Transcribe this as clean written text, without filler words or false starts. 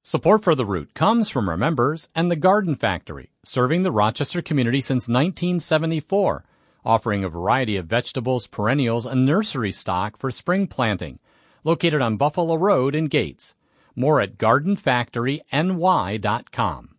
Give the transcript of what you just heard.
Support for The Root comes from our members and the Garden Factory, serving the Rochester community since 1974, offering a variety of vegetables, perennials, and nursery stock for spring planting. Located on Buffalo Road in Gates. More at gardenfactoryny.com.